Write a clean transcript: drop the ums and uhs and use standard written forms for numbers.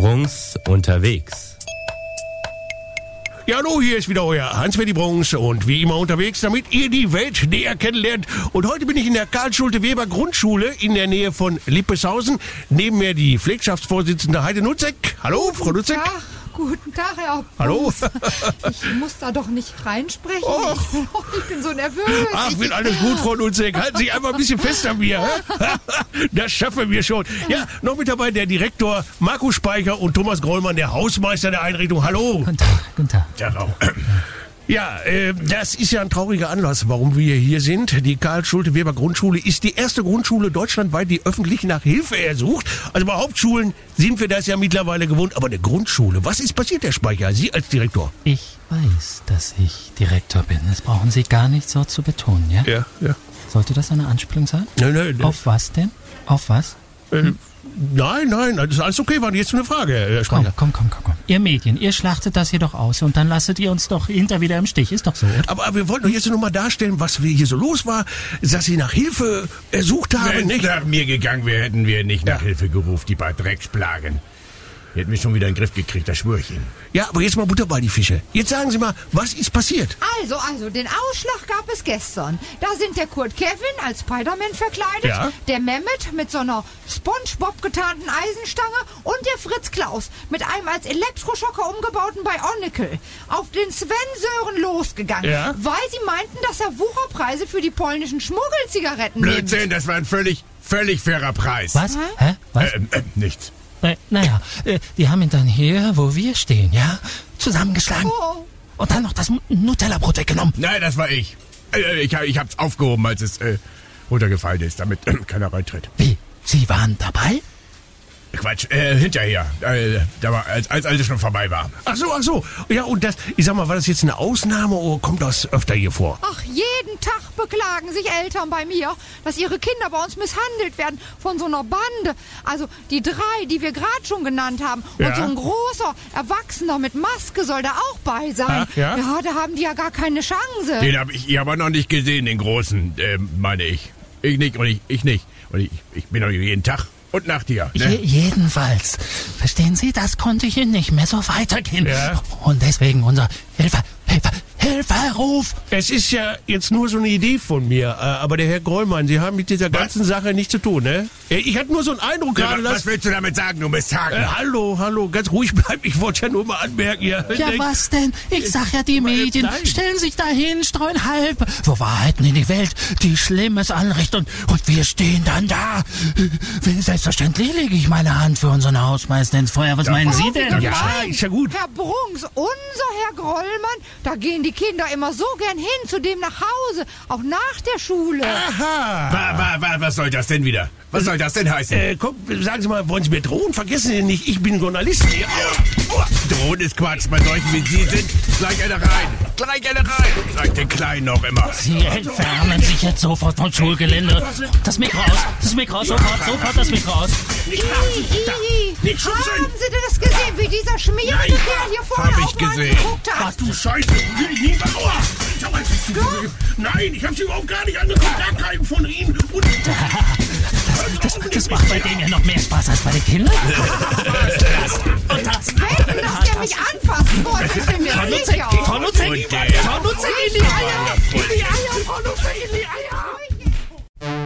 Bruns unterwegs. Ja, hallo, hier ist wieder euer Hans-Ferdi Bruns und wie immer unterwegs, damit ihr die Welt näher kennenlernt. Und heute bin ich in der Karl-Schulte-Weber Grundschule in der Nähe von Lippeshausen. Neben mir die Pflegschaftsvorsitzende Heide Nutzek. Hallo, Frau Nutzek. Guten Tag, Herr Hallo. Ich muss da doch nicht reinsprechen. Och. Ich bin so nervös. Ach, wird alles gut, Frau Nutzek. Halten Sie einfach ein bisschen fest an mir. Das schaffen wir schon. Ja, noch mit dabei der Direktor Markus Speicher und Thomas Grollmann, der Hausmeister der Einrichtung. Hallo. Guten Tag, guten Tag. Ja, auch. Ja, das ist ja ein trauriger Anlass, warum wir hier sind. Die Karl-Schulte-Weber Grundschule ist die erste Grundschule deutschlandweit, die öffentlich nach Hilfe ersucht. Also bei Hauptschulen sind wir das ja mittlerweile gewohnt, aber eine Grundschule, was ist passiert, Herr Speicher, Sie als Direktor? Ich weiß, dass ich Direktor bin. Das brauchen Sie gar nicht so zu betonen, ja? Ja. Sollte das eine Anspielung sein? Nein. Auf was denn? Auf was? Nein, das ist alles okay, war jetzt eine Frage, Herr Speicher. Komm. Ihr Medien, ihr schlachtet das hier doch aus und dann lasst ihr uns doch hinter wieder im Stich. Ist doch so, oder? Aber wir wollten doch jetzt nur mal darstellen, was hier so los war, dass Sie nach Hilfe ersucht haben, Wenn nicht? nach mir gegangen wäre, hätten wir nicht nach Hilfe gerufen, die paar Drecksplagen. Die hätten wir schon wieder in den Griff gekriegt, das schwör ich Ihnen. Ja, aber jetzt mal Butter bei die Fische. Jetzt sagen Sie mal, was ist passiert? Also, den Ausschlag gab es gestern. Da sind der Kurt Kevin als Spider-Man verkleidet, Ja. der Mehmet mit so einer Spongebob getarnten Eisenstange und der Fritz Klaus mit einem als Elektroschocker umgebauten Bionicle auf den Sven Sören losgegangen, Ja. weil sie meinten, dass er Wucherpreise für die polnischen Schmuggelzigaretten Blödsinn, nimmt. das war ein völlig fairer Preis. Was? Hä? Was? Nichts. Die haben ihn dann hier, wo wir stehen, ja? Zusammengeschlagen. Oh. Und dann noch das Nutella-Brot weggenommen. Nein, das war ich. Ich hab's aufgehoben, als es runtergefallen ist, damit keiner reintritt. Wie? Sie waren dabei? Quatsch, hinterher. Da war, als alles schon vorbei war. Ach so. Ja, und das, ich sag mal, war das jetzt eine Ausnahme oder kommt das öfter hier vor? Ach, jeden Tag beklagen sich Eltern bei mir, dass ihre Kinder bei uns misshandelt werden von so einer Bande. Also die 3, die wir gerade schon genannt haben. Ja. Und so ein großer Erwachsener mit Maske soll da auch bei sein. Ach, ja? Ja, da haben die ja gar keine Chance. Den habe ich aber noch nicht gesehen, den Großen, meine ich. Ich nicht und ich nicht. Und ich bin doch jeden Tag und Nacht hier. Ne? Jedenfalls. Verstehen Sie, das konnte hier nicht mehr so weitergehen. Ja. Und deswegen unser Hilferuf. Es ist ja jetzt nur so eine Idee von mir, aber der Herr Grollmann, Sie haben mit dieser ganzen Sache nichts zu tun, ne? Ich hatte nur so einen Eindruck Ja, gerade, was willst du damit sagen, du Misthaken? Hallo, ganz ruhig bleiben. Ich wollte ja nur mal anmerken, ja. Ja, was denn? Ich sag ja, die Medien Nein. stellen sich dahin, streuen halb so Wahrheiten in die Welt, die Schlimmes anrichten und wir stehen dann da. Selbstverständlich lege ich meine Hand für unseren Hausmeister ins Feuer. Was meinen Sie denn? Ja, ist ja gut. Herr Bruns, unser Herr Grollmann, da gehen die Kinder immer so gern hin zu dem nach Hause, auch nach der Schule. Aha. Was soll das denn wieder? Was soll das denn heißen? Komm, sagen Sie mal, wollen Sie mir drohen? Vergessen Sie nicht, ich bin Journalist. Ja. Drohen ist Quatsch. Bei solchen wie Sie sind, gleich eine rein. Sagt den Kleinen noch immer. Sie entfernen sich jetzt sofort vom Schulgelände. Das Mikro aus, sofort das Mikro aus. Nicht schubsen. Haben Sie denn das gesehen, wie dieser schmierige Kerl hier vorne hab ich auf meinen gesehen. geguckt hat? Ach du Scheiße, will ich nie mal. Aua. Nein, ich hab Sie überhaupt gar nicht angeguckt, gar keinen von Ihnen. Und Das macht bei denen ja noch mehr Spaß als bei den Kindern. Wetten, dass der mich anfassen wollte, ich bin mir sicher. Frau Nutzek,